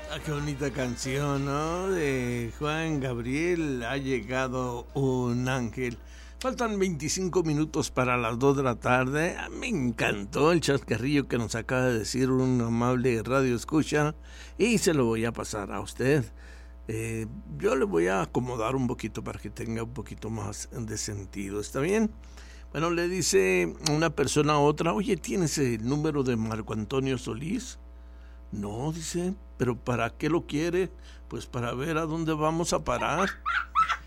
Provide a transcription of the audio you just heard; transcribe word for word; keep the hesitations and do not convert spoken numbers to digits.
Ah, qué bonita canción, ¿no? De Juan Gabriel, Ha llegado un ángel. Faltan veinticinco minutos para las dos de la tarde. Ah, me encantó el chascarrillo que nos acaba de decir un amable radio escucha y se lo voy a pasar a usted. Eh, yo le voy a acomodar un poquito para que tenga un poquito más de sentido. ¿Está bien? Bueno, le dice una persona a otra, oye, ¿tienes el número de Marco Antonio Solís? No, dice, pero ¿para qué lo quiere? Pues para ver a dónde vamos a parar.